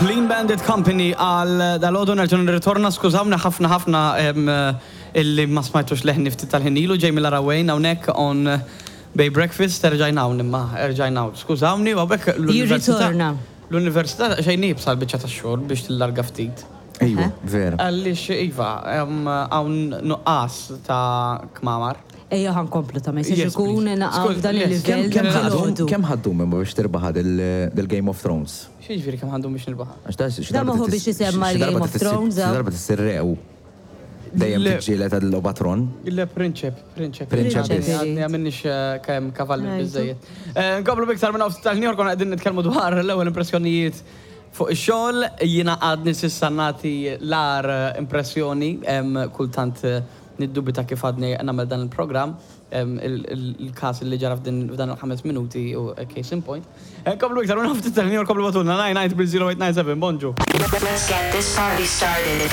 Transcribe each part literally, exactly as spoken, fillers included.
Clean Bandit Company għal dal-għodu nerġun ritorna, skużawna ħafna ħafna illi ma smajtux leħni ftit tal-ħinilu, ġej mill-Arawejn hawnhekk on Bay Breakfast, erġajna hawn imma, erġajna hawn. Skużawni, għabek l-Università. L-Università xejn nibsa l-biċċa tax-xogħol biex tillarga ftit. Ejwa, vera. Għaliex iva, hawn nuqqas ta' kmamar. Ejja ħankomplu ta' ma jsirx ikun naqaf dan il-livell. Kemm ħaddum imma biex tirbaħ del-Game of Thrones? X'jiġifieri kemm ħaddum biex nirbaħ? Da ma hu biex isemma l-Game of Thrones. Darba tissirrew. Dejjem tiġġieled għall-Obatron. Il-Prinċep, Prinċep. Prinċep. Għadni għamilniex kemm kavalli biżejjed. Nkomplu biktar minn hawn tal-New York konna qegħdin nitkellmu dwar l-ewwel impressjonijiet fuq ix-xogħol, jiena għadni s'issa nagħti l-ar impressjoni kultant niddubita kif għadni nagħmel dan il-programm, il-każ li ġara f'dan il-ħames minuti u case in point. Nkomplu iktar minn hawn tal-New York komplu batulna nine nine three zero eight nine seven, bonġu. Let's get this party started.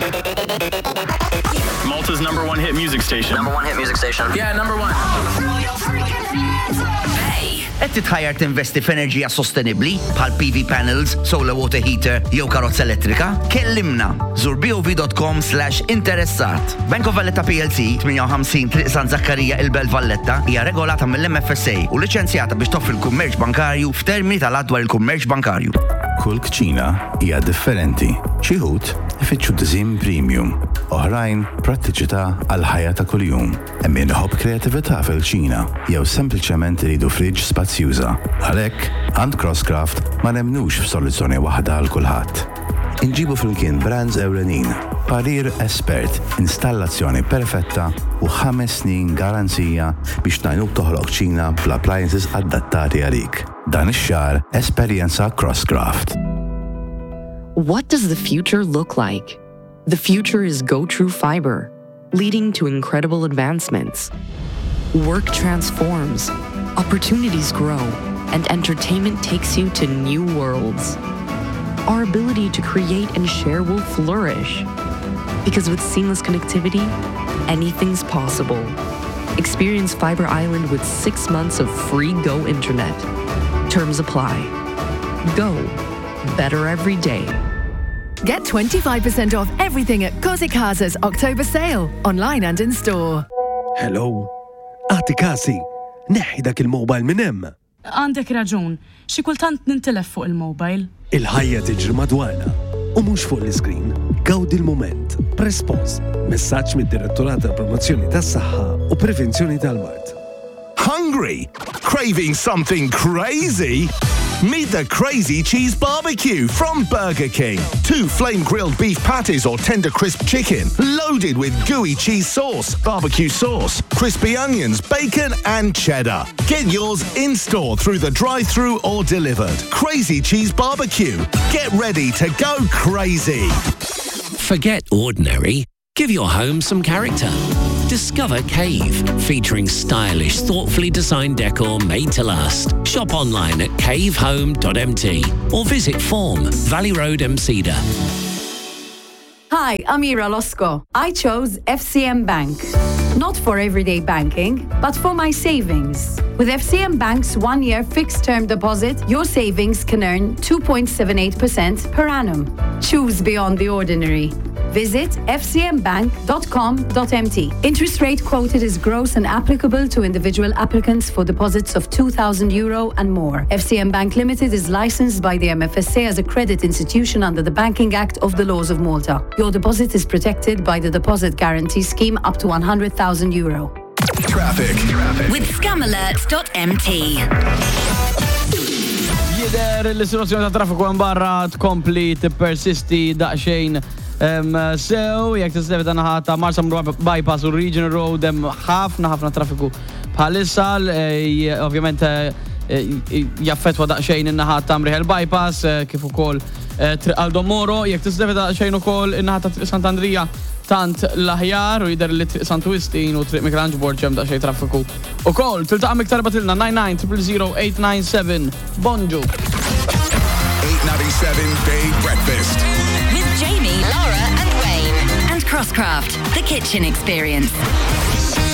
Malta's number one hit music station. Number one hit music station. Yeah, number one. Qed titħajjar tinvesti f'enerġija sostenibbli bħal P V panels, solar water heater jew karozza elettrika? Kellimna. Zur b o v dot com slash interessat. Bank of Valletta P L C ħametinħamsin Triq San Zakkarija il-Belt Valletta hija regolata mill-M F S A u liċenzjata biex toffri l-kummerċ bankarju f'termini tal-adwar il-kummerċ bankarju. Kull kċina hija differenti. Xi wħud ifittxu diżin premium, oħrajn prattiċità għal ħajja ta' kuljum. Hemm min iħobb kreatività fil-ċina jew sempliċement iridu friġġ spazzjuża. Għalhekk għand Crosscraft ma nemnux f'soluzzjoni waħda għal kulħadd. Inġibu flimkien brands ewlenin, parir espert, installazzjoni perfetta u ħames snin garanzija biex tajnuk toħloq ċina bl-appliances adattati għalik. Dan ix-xahar esperjenza Crosscraft. What does the future look like? The future is GoTrue Fiber, leading to incredible advancements. Work transforms, opportunities grow, and entertainment takes you to new worlds. Our ability to create and share will flourish. Because with seamless connectivity, anything's possible. Experience Fiber Island with six months of free Go Internet. Terms apply. Go. Better every day. Get twenty-five percent off everything at Kozik Haza's October sale, online and in store. Hello. Għati kasi. Neħi dak il-mobile minn hemm. Għandek raġun. Xi kultant nintilef fuq il-mobile. Il-ħajja tiġri madwarna. U mhux fuq l-iskrin. Gawdi l-moment. Press pause. Messaġġ mid-Direttorat tal-Promozzjoni tas-Saħħa u Prevenzjoni tal-Mart. Hungry? Craving something crazy? Meet the Crazy Cheese Barbecue from Burger King. Two flame-grilled beef patties or tender crisp chicken, loaded with gooey cheese sauce, barbecue sauce, crispy onions, bacon and cheddar. Get yours in-store through the drive-thru or delivered. Crazy Cheese Barbecue. Get ready to go crazy. Forget ordinary. Give your home some character. Discover Cave, featuring stylish, thoughtfully designed decor made to last. Shop online at cave home dot m t or visit Form, Valley Road, Mcida. Hi, I'm Ira Losco. I chose F C M Bank. Not for everyday banking, but for my savings. With F C M Bank's one-year fixed-term deposit, your savings can earn two point seven eight percent per annum. Choose beyond the ordinary. Visit f c m bank dot com dot m t. Interest rate quoted is gross and applicable to individual applicants for deposits of two thousand euro and more. F C M Bank Limited is licensed by the M F S A as a credit institution under the Banking Act of the Laws of Malta. Your deposit is protected by the Deposit Guarantee Scheme up to one hundred thousand euro. Traffic. Traffic. With scam alert dot m t. Jider l-istituzzjoni ta' traffiku għan barra tkompli t-persisti daqxejn. Um, so, jek t-istevi ta' naħata Marsa Bypass u Regional Road hemm ħafna ħafna traffiku bħalissa, ovvjament jaffetwa daqxejn in-naħata Mriħel Bypass kif ukoll Triq Aldo Moro, jek t-istevi daqxejn ukoll in-naħata Triq Sant'Andrija tant l-aħjar u jider li Triq Sant Wistin u Triq Michelangelo ġem daqxejn traffiku. Ukoll tiltaqa' miktar batilna nine nine zero zero eight nine seven. Bonġu. eight ninety-seven Bay Breakfast. With Jamie, Laura and Wayne. And Crosscraft, the kitchen experience.